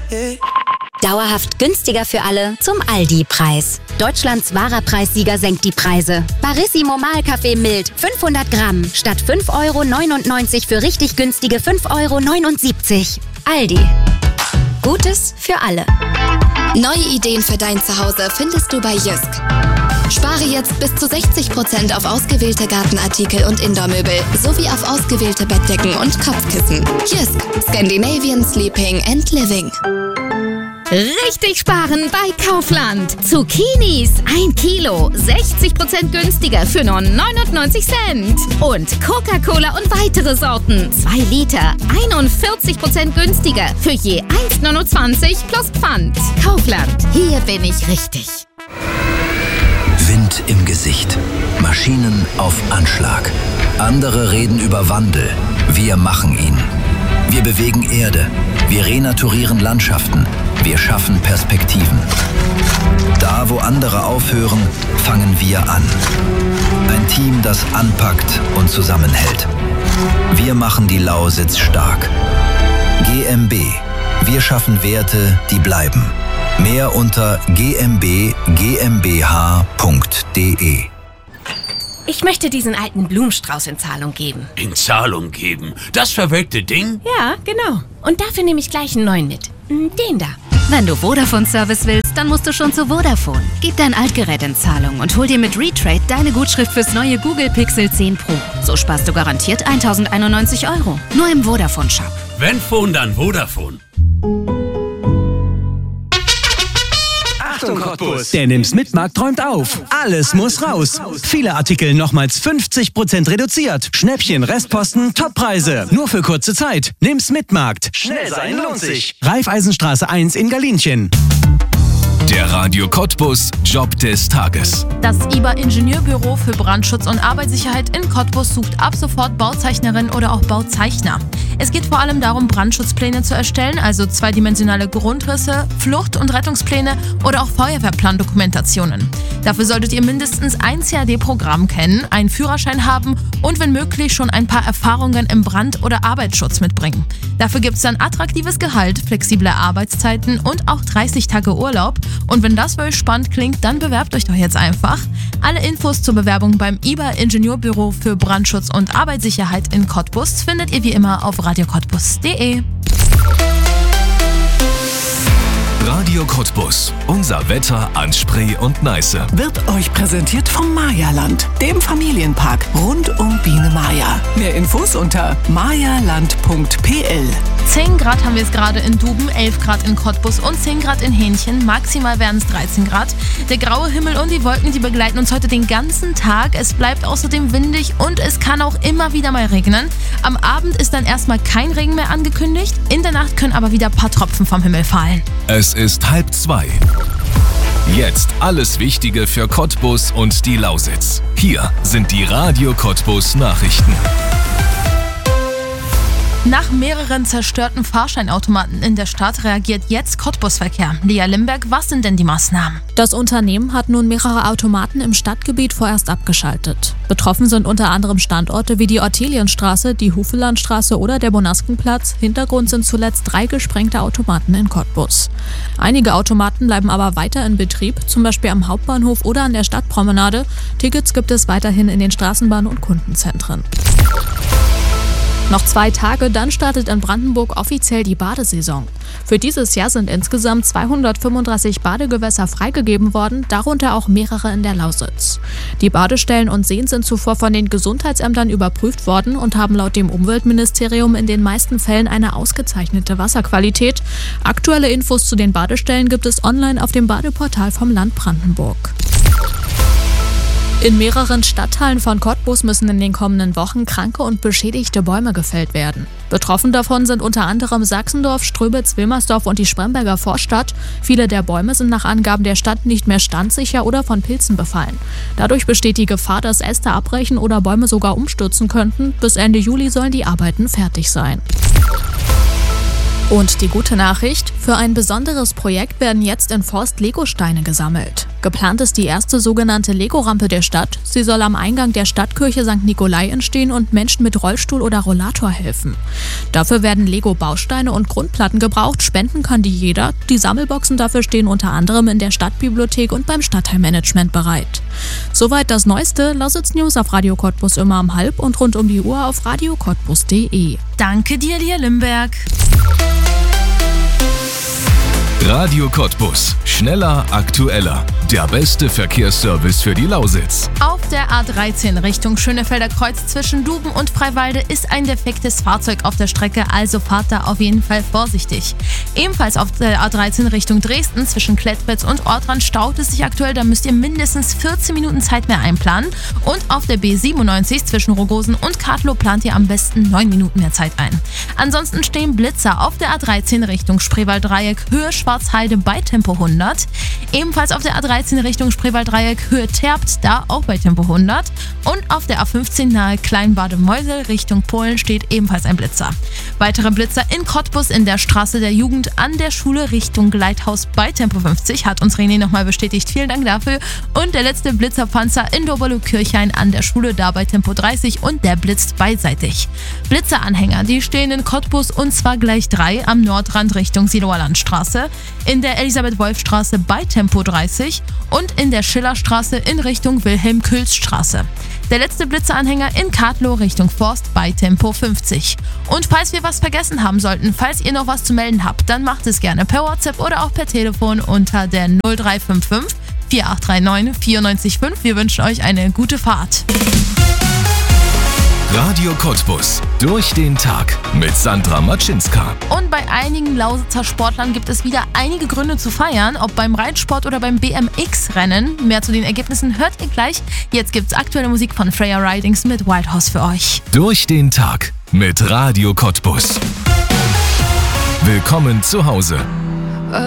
Dauerhaft günstiger für alle zum Aldi-Preis. Deutschlands wahrer Preissieger senkt die Preise. Barissimo Mahlkaffee Mild 500 Gramm statt 5,99 € für richtig günstige 5,79 €. Aldi. Gutes für alle. Neue Ideen für dein Zuhause findest du bei Jysk. Spare jetzt bis zu 60% auf ausgewählte Gartenartikel und Indoor-Möbel sowie auf ausgewählte Bettdecken und Kopfkissen. Jysk. Scandinavian Sleeping and Living. Richtig sparen bei Kaufland. Zucchinis 1 Kilo, 60% günstiger für nur 99 Cent. Und Coca-Cola und weitere Sorten 2 Liter, 41% günstiger für je 1,29 € plus Pfand. Kaufland, hier bin ich richtig. Wind im Gesicht. Maschinen auf Anschlag. Andere reden über Wandel. Wir machen ihn. Wir bewegen Erde. Wir renaturieren Landschaften. Wir schaffen Perspektiven. Da, wo andere aufhören, fangen wir an. Ein Team, das anpackt und zusammenhält. Wir machen die Lausitz stark. GmbH. Wir schaffen Werte, die bleiben. Mehr unter gmbh.de. Ich möchte diesen alten Blumenstrauß in Zahlung geben. In Zahlung geben? Das verwelkte Ding? Ja, genau. Und dafür nehme ich gleich einen neuen mit. Den da. Wenn du Vodafone-Service willst, dann musst du schon zu Vodafone. Gib dein Altgerät in Zahlung und hol dir mit Retrade deine Gutschrift fürs neue Google Pixel 10 Pro. So sparst du garantiert 1.091 €. Nur im Vodafone-Shop. Wenn Phone, dann Vodafone. Achtung Cottbus! Der Nimm's-Mit-Markt träumt auf. Alles muss raus. Viele Artikel nochmals 50% reduziert. Schnäppchen, Restposten, Toppreise. Nur für kurze Zeit. Nimm's-Mit-Markt. Schnell sein lohnt sich. Raiffeisenstraße 1 in Galinchen. Der Radio Cottbus Job des Tages. Das IBA-Ingenieurbüro für Brandschutz und Arbeitssicherheit in Cottbus sucht ab sofort Bauzeichnerin oder auch Bauzeichner. Es geht vor allem darum, Brandschutzpläne zu erstellen, also zweidimensionale Grundrisse, Flucht- und Rettungspläne oder auch Feuerwehrplandokumentationen. Dafür solltet ihr mindestens ein CAD-Programm kennen, einen Führerschein haben und wenn möglich schon ein paar Erfahrungen im Brand- oder Arbeitsschutz mitbringen. Dafür gibt es dann attraktives Gehalt, flexible Arbeitszeiten und auch 30 Tage Urlaub. Und wenn das für euch spannend klingt, dann bewerbt euch doch jetzt einfach. Alle Infos zur Bewerbung beim IBA-Ingenieurbüro für Brandschutz und Arbeitssicherheit in Cottbus findet ihr wie immer auf radiocottbus.de. Radio Cottbus. Unser Wetter an Spree und Neiße. Wird euch präsentiert vom Mayaland, dem Familienpark rund um Biene Maya. Mehr Infos unter mayaland.pl. 10 Grad haben wir es gerade in Duben, 11 Grad in Cottbus und 10 Grad in Hähnchen. Maximal werden es 13 Grad. Der graue Himmel und die Wolken, die begleiten uns heute den ganzen Tag. Es bleibt außerdem windig und es kann auch immer wieder mal regnen. Am Abend ist dann erstmal kein Regen mehr angekündigt. In der Nacht können aber wieder ein paar Tropfen vom Himmel fallen. Es ist 1:30. Jetzt alles Wichtige für Cottbus und die Lausitz. Hier sind die Radio Cottbus Nachrichten. Nach mehreren zerstörten Fahrscheinautomaten in der Stadt reagiert jetzt Cottbus-Verkehr. Lea Limberg, was sind denn die Maßnahmen? Das Unternehmen hat nun mehrere Automaten im Stadtgebiet vorerst abgeschaltet. Betroffen sind unter anderem Standorte wie die Ortelienstraße, die Hufelandstraße oder der Bonaskenplatz. Hintergrund sind zuletzt 3 gesprengte Automaten in Cottbus. Einige Automaten bleiben aber weiter in Betrieb, zum Beispiel am Hauptbahnhof oder an der Stadtpromenade. Tickets gibt es weiterhin in den Straßenbahn- und Kundenzentren. Noch 2 Tage, dann startet in Brandenburg offiziell die Badesaison. Für dieses Jahr sind insgesamt 235 Badegewässer freigegeben worden, darunter auch mehrere in der Lausitz. Die Badestellen und Seen sind zuvor von den Gesundheitsämtern überprüft worden und haben laut dem Umweltministerium in den meisten Fällen eine ausgezeichnete Wasserqualität. Aktuelle Infos zu den Badestellen gibt es online auf dem Badeportal vom Land Brandenburg. In mehreren Stadtteilen von Cottbus müssen in den kommenden Wochen kranke und beschädigte Bäume gefällt werden. Betroffen davon sind unter anderem Sachsendorf, Ströbitz, Wilmersdorf und die Spremberger Vorstadt. Viele der Bäume sind nach Angaben der Stadt nicht mehr standsicher oder von Pilzen befallen. Dadurch besteht die Gefahr, dass Äste abbrechen oder Bäume sogar umstürzen könnten. Bis Ende Juli sollen die Arbeiten fertig sein. Und die gute Nachricht: Für ein besonderes Projekt werden jetzt in Forst Legosteine gesammelt. Geplant ist die erste sogenannte Lego-Rampe der Stadt. Sie soll am Eingang der Stadtkirche St. Nikolai entstehen und Menschen mit Rollstuhl oder Rollator helfen. Dafür werden Lego-Bausteine und Grundplatten gebraucht. Spenden kann die jeder. Die Sammelboxen dafür stehen unter anderem in der Stadtbibliothek und beim Stadtteilmanagement bereit. Soweit das Neueste. Lausitz News auf Radio Cottbus immer um 12:30 und rund um die Uhr auf radiocottbus.de. Danke dir, Limberg. Radio Cottbus. Schneller, aktueller. Der beste Verkehrsservice für die Lausitz. Auf der A13 Richtung Schönefelder Kreuz zwischen Duben und Freiwalde ist ein defektes Fahrzeug auf der Strecke, also fahrt da auf jeden Fall vorsichtig. Ebenfalls auf der A13 Richtung Dresden zwischen Klettwitz und Ortrand staut es sich aktuell, da müsst ihr mindestens 14 Minuten Zeit mehr einplanen. Und auf der B97 zwischen Rogosen und Kadlow plant ihr am besten 9 Minuten mehr Zeit ein. Ansonsten stehen Blitzer auf der A13 Richtung Spreewald-Dreieck, Höhe Schwarzheide bei Tempo 100. Ebenfalls auf der A13 Richtung Spreewald-Dreieck, Höhe Terpt, da auch bei Tempo 100. Und auf der A15 nahe Kleinbade-Meusel Richtung Polen steht ebenfalls ein Blitzer. Weitere Blitzer in Cottbus in der Straße der Jugend an der Schule Richtung Gleithaus bei Tempo 50, hat uns René nochmal bestätigt. Vielen Dank dafür. Und der letzte Blitzerpanzer in Doberlo-Kirchhain an der Schule, da bei Tempo 30 und der blitzt beidseitig. Blitzeranhänger, die stehen in Cottbus und zwar gleich 3 am Nordrand Richtung Siloer Landstraße, in der Elisabeth-Wolf-Straße bei Tempo 30 und in der Schillerstraße in Richtung Wilhelm-Külz-Straße. Der letzte Blitzeranhänger in Kadlow Richtung Forst bei Tempo 50. Und falls wir was vergessen haben sollten, falls ihr noch was zu melden habt, dann macht es gerne per WhatsApp oder auch per Telefon unter der 0355 4839 945. Wir wünschen euch eine gute Fahrt. Radio Cottbus. Durch den Tag mit Sandra Matschinska. Und bei einigen Lausitzer Sportlern gibt es wieder einige Gründe zu feiern, ob beim Reitsport oder beim BMX-Rennen. Mehr zu den Ergebnissen hört ihr gleich. Jetzt gibt's aktuelle Musik von Freya Ridings mit Wild Horse für euch. Durch den Tag mit Radio Cottbus. Willkommen zu Hause.